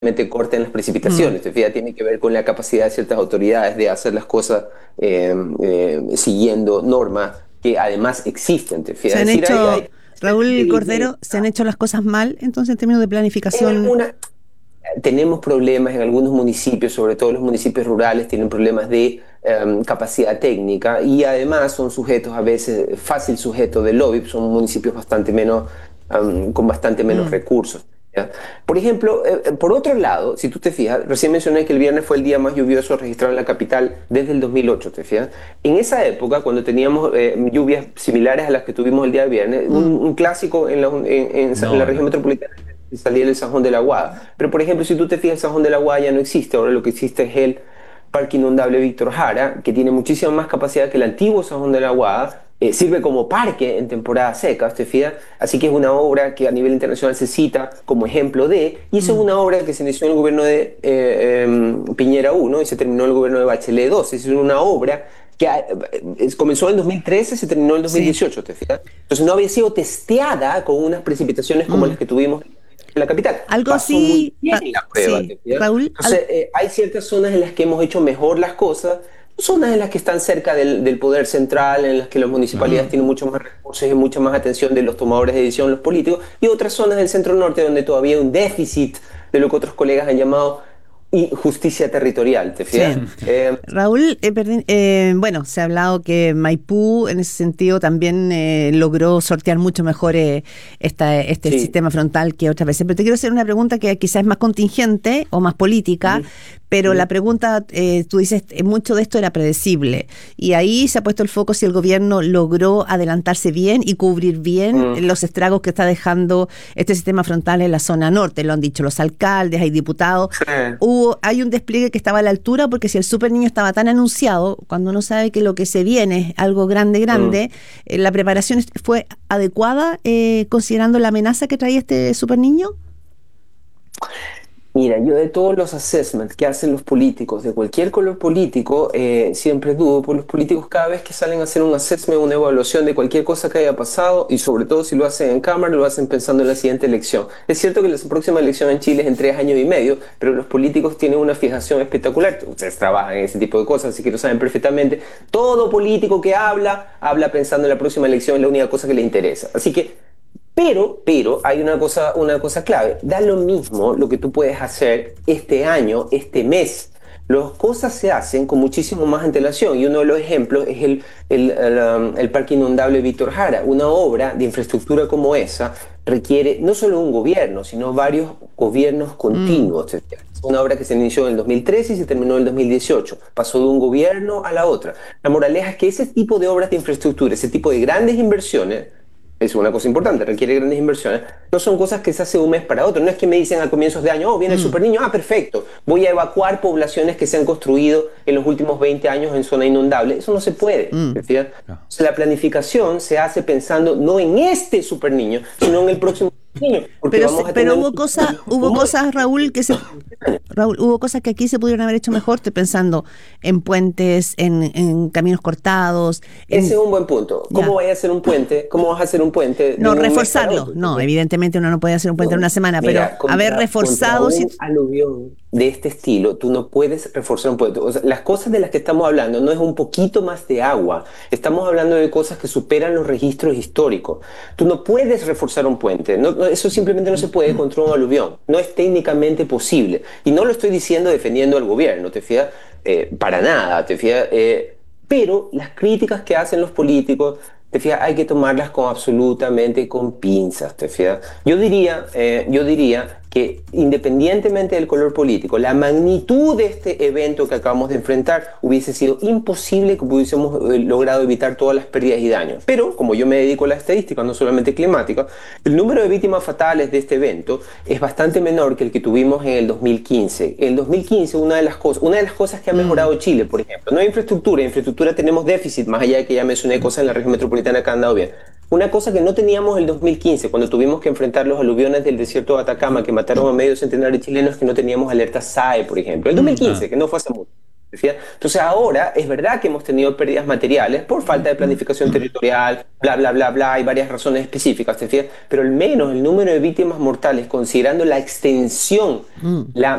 corten las precipitaciones. Te fijas, tiene que ver con la capacidad de ciertas autoridades de hacer las cosas siguiendo normas que además existen. Te Se fijas, es han decir, hecho, hay Raúl Cordero, se han hecho las cosas mal, entonces en términos de en planificación. alguna, tenemos problemas en algunos municipios, sobre todo los municipios rurales, tienen problemas de capacidad técnica y además son sujetos a veces, fácil sujeto de lobby, son municipios bastante menos, con bastante menos Mm, recursos. ¿Ya? Por ejemplo, por otro lado, si tú te fijas, recién mencioné que el viernes fue el día más lluvioso registrado en la capital desde el 2008, ¿te fijas? En esa época, cuando teníamos lluvias similares a las que tuvimos el día viernes, mm, un clásico en la No, región metropolitana salir el Sajón de la Guada. Pero, por ejemplo, si tú te fijas, el Sajón de la Guada ya no existe. Ahora lo que existe es el Parque Inundable Víctor Jara, que tiene muchísima más capacidad que el antiguo Sajón de la Guada. Sirve como parque en temporada seca, ¿te fijas? Así que es una obra que a nivel internacional se cita como ejemplo de, y eso es mm. una obra que se inició en el gobierno de Piñera 1 y se terminó en el gobierno de Bachelet 2. Es una obra que comenzó en 2013 y se terminó en Sí. 2018, ¿te fijas? Entonces no había sido testeada con unas precipitaciones como Mm. las que tuvimos en la capital. Algo Pasó muy así, bien la prueba, sí, ¿te fijas? Raúl, Entonces hay ciertas zonas en las que hemos hecho mejor las cosas, zonas en las que están cerca del poder central, en las que las municipalidades mm. tienen muchos más recursos y mucha más atención de los tomadores de decisión, los políticos, y otras zonas del centro norte donde todavía hay un déficit de lo que otros colegas han llamado justicia territorial, ¿te Sí. fijas? Raúl, bueno, se ha hablado que Maipú en ese sentido también logró sortear mucho mejor este Sí. sistema frontal que otras veces. Pero te quiero hacer una pregunta que quizás es más contingente o más política, Ujú, pero la ujú. pregunta, tú dices, mucho de esto era predecible. Y ahí se ha puesto el foco si el gobierno logró adelantarse bien y cubrir bien Mm. los estragos que está dejando este sistema frontal en la zona norte. Lo han dicho los alcaldes, hay diputados. Sí. Hay un despliegue que estaba a la altura porque si el super niño estaba tan anunciado, cuando uno sabe que lo que se viene es algo grande, Mm. grande, la preparación fue adecuada considerando la amenaza que traía este super niño. Mira, yo de todos los assessments que hacen los políticos, de cualquier color político, siempre dudo por los políticos cada vez que salen a hacer un assessment, una evaluación de cualquier cosa que haya pasado y sobre todo si lo hacen en Cámara, lo hacen pensando en la siguiente elección. Es cierto que la próxima elección en Chile es en 3 años y medio, pero los políticos tienen una fijación espectacular. Ustedes trabajan en ese tipo de cosas, así que lo saben perfectamente. Todo político que habla pensando en la próxima elección, es la única cosa que le interesa. Así que pero hay una cosa clave. Da lo mismo lo que tú puedes hacer este año, este mes. Las cosas se hacen con muchísimo más antelación y uno de los ejemplos es el Parque Inundable Víctor Jara. Una obra de infraestructura como esa requiere no solo un gobierno, sino varios gobiernos Mm, continuos. Es una obra que se inició en el 2013 y se terminó en el 2018. Pasó de un gobierno a la otra. La moraleja es que ese tipo de obras de infraestructura, ese tipo de grandes inversiones, es una cosa importante, requiere grandes inversiones. No son cosas que se hace de un mes para otro. No es que me dicen a comienzos de año, oh, viene el mm, super niño, ah, perfecto, voy a evacuar poblaciones que se han construido en los últimos 20 años en zona inundable. Eso no se puede. mm. ¿Te fijas? no. O sea, la planificación se hace pensando no en este super niño, sino en el próximo niño, porque Pero, vamos a pero tener un hubo super niño hubo como cosas, Raúl, Raúl, hubo cosas que aquí se pudieron haber hecho mejor. Estoy pensando en puentes, en caminos cortados, ese en es un buen punto. ¿Cómo ya. voy a hacer un puente? ¿Cómo vas a hacer un puente de No, un mes para reforzarlo. otro? No, evidentemente uno no puede hacer un puente en No, una semana, pero mira, haber contra reforzado, un aluvión de este estilo, tú no puedes reforzar un puente. O sea, las cosas de las que estamos hablando no es un poquito más de agua. Estamos hablando de cosas que superan los registros históricos. Tú no puedes reforzar un puente. Eso simplemente no se puede contra un aluvión. No es técnicamente posible. Y no lo estoy diciendo defendiendo al gobierno, ¿te fijas? Para nada, ¿te fijas? Pero las críticas que hacen los políticos, te fijas, hay que tomarlas con absolutamente con pinzas, te fijas. Yo diría que independientemente del color político, la magnitud de este evento que acabamos de enfrentar hubiese sido imposible que hubiésemos logrado evitar todas las pérdidas y daños. Pero, como yo me dedico a la estadística, no solamente climática, el número de víctimas fatales de este evento es bastante menor que el que tuvimos en el 2015. En el 2015, una de las cosas que ha mm, mejorado Chile, por ejemplo, no hay infraestructura. En infraestructura tenemos déficit, más allá de que ya mencioné cosas en la región metropolitana que han andado bien. Una cosa que no teníamos en el 2015, cuando tuvimos que enfrentar los aluviones del desierto de Atacama, que mataron a medio centenar de chilenos, que no teníamos alerta SAE, por ejemplo. El mm, 2015, Ah, que no fue hace mucho. ¿Te fijas? Entonces ahora es verdad que hemos tenido pérdidas materiales por falta de planificación territorial, bla, bla, bla, bla, hay varias razones específicas, ¿te fijas? Pero al menos el número de víctimas mortales, considerando la extensión, Mm. la